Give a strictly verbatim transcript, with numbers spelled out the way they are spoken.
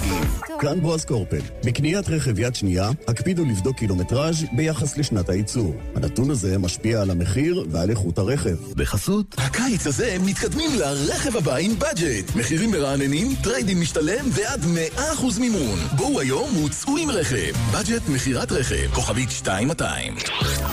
חגים. כאן בועז קורפל. בקניית רכב יד שנייה, הקפידו לבדוק קילומטראז' ביחס לשנת הייצור. הנתון הזה משפיע על המחיר ועל איכות הרכב. בחסות, הקיץ הזה מתקדמים לרכב הבא עם בדג'ט. מחירים מרעננים, טריידים משתלם ועד מאה אחוז מימון. בואו היום וצאו עם רכב. בדג'ט מחירת רכב. כוכבית שתיים מאתיים.